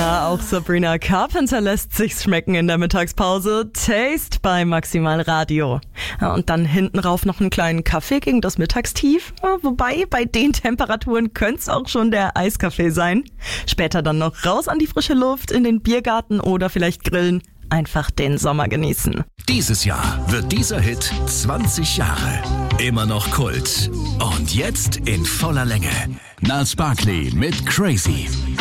Ja, auch Sabrina Carpenter lässt sich's schmecken in der Mittagspause. Taste bei Maximal Radio. Ja, und dann hinten rauf noch einen kleinen Kaffee gegen das Mittagstief. Ja, wobei, bei den Temperaturen könnte auch schon der Eiskaffee sein. Später dann noch raus an die frische Luft, in den Biergarten oder vielleicht grillen. Einfach den Sommer genießen. Dieses Jahr wird dieser Hit 20 Jahre. Immer noch Kult. Und jetzt in voller Länge. Gnarls Barkley mit Crazy.